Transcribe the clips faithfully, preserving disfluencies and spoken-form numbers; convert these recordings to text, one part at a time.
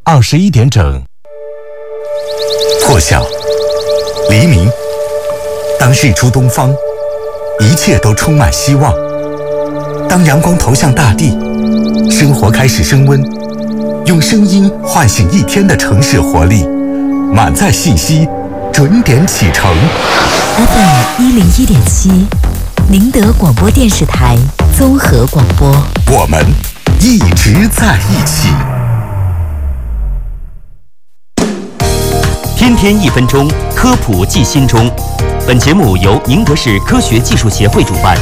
二十一点整。 破晓，黎明，当日出东方，一切都充满希望。当阳光投向大地，生活开始升温，用声音唤醒一天的城市活力，满载信息，准点启程。 F M 一零一点七，宁德广播电视台综合广播， 我们一直在一起。 天天一分钟，科普记心中。本节目由宁德市科学技术协会主办。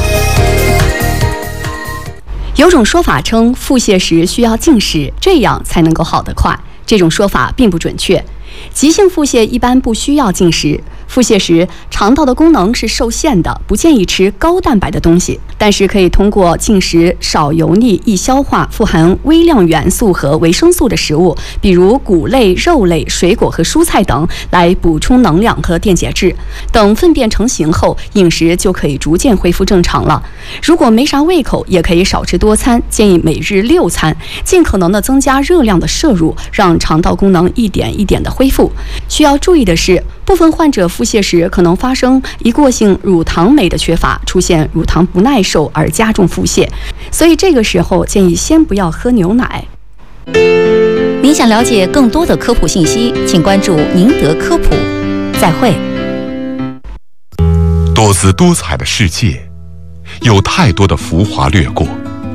有种说法称，腹泻时需要进食，这样才能够好得快。这种说法并不准确。急性腹泻一般不需要进食。腹泻时，肠道的功能是受限的，不建议吃高蛋白的东西，但是可以通过进食少油腻、易消化、富含微量元素和维生素的食物，比如谷类、肉类、水果和蔬菜等，来补充能量和电解质。等粪便成型后，饮食就可以逐渐恢复正常了。如果没啥胃口，也可以少吃多餐，建议每日六餐，尽可能的增加热量的摄入，让肠道功能一点一点的恢复。需要注意的是，部分患者腹泻时可能发生一过性乳糖酶的缺乏，出现乳糖不耐受而加重腹泻，所以这个时候建议先不要喝牛奶。 您想了解更多的科普信息，请关注宁德科普。再会。 多姿多彩的世界，有太多的浮华掠过，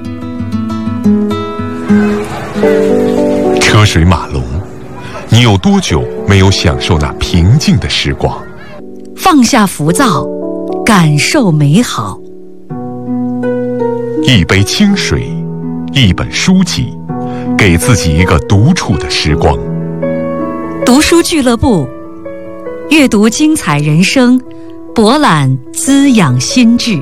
车水马龙，你有多久没有享受那平静的时光？ 放下浮躁，感受美好。 一杯清水，一本书籍，给自己一个独处的时光。 读书俱乐部，阅读精彩人生，博览滋养心智。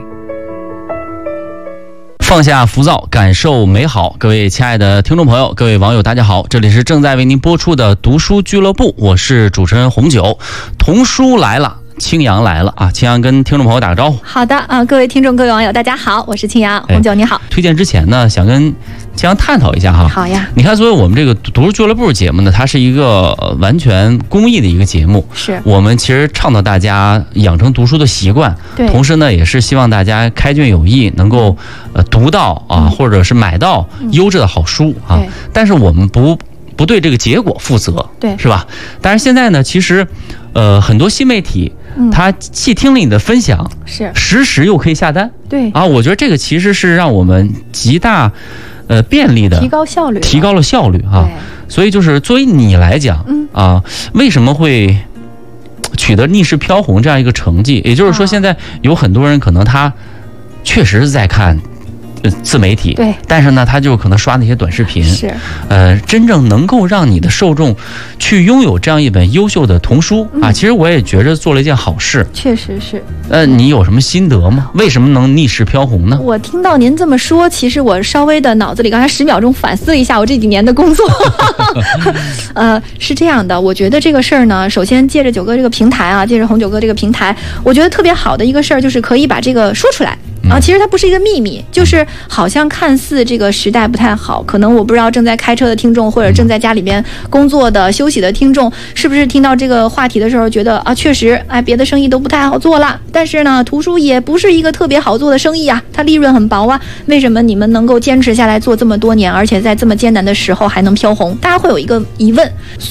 放下浮躁，感受美好。各位亲爱的听众朋友，各位网友，大家好，这里是正在为您播出的读书俱乐部，我是主持人红酒。童书来了，青阳来了啊！青阳跟听众朋友打个招呼。 好的啊，各位听众各位网友大家好，我是青阳。红酒你好。 推荐之前呢，想跟青阳探讨一下哈。 好呀。 你看，作为我们这个读书俱乐部节目呢，它是一个完全公益的一个节目， 是我们其实倡导大家养成读书的习惯， 对， 同时呢也是希望大家开卷有益，能够呃读到啊、嗯、或者是买到优质的好书啊、嗯、但是我们不不对这个结果负责， 对， 是吧？但是现在呢，其实呃很多新媒体他既听了你的分享， 是实时又可以下单， 对啊，我觉得这个其实是让我们极大呃便利的提高效率， 提高了效率啊。所以就是作为你来讲， 嗯啊，为什么会取得逆势飘红这样一个成绩？也就是说，现在有很多人可能他确实是在看自媒体， 对， 但是呢，他就可能刷那些短视频， 是， 呃，真正能够让你的受众去拥有这样一本优秀的童书、嗯、啊，其实我也觉着做了一件好事， 确实是。 呃，你有什么心得吗？为什么能逆势飘红呢？ 我听到您这么说，其实我稍微的脑子里刚才十秒钟反思了一下我这几年的工作，呃，是这样的，我觉得这个事儿呢，首先借着九哥这个平台啊，借着红九哥这个平台，我觉得特别好的一个事儿就是可以把这个说出来。啊，其实它不是一个秘密，就是好像看似这个时代不太好，可能我不知道正在开车的听众或者正在家里边工作的休息的听众，是不是听到这个话题的时候觉得啊，确实，哎，别的生意都不太好做了，但是呢，图书也不是一个特别好做的生意啊，它利润很薄啊，为什么你们能够坚持下来做这么多年，而且在这么艰难的时候还能飘红？大家会有一个疑问。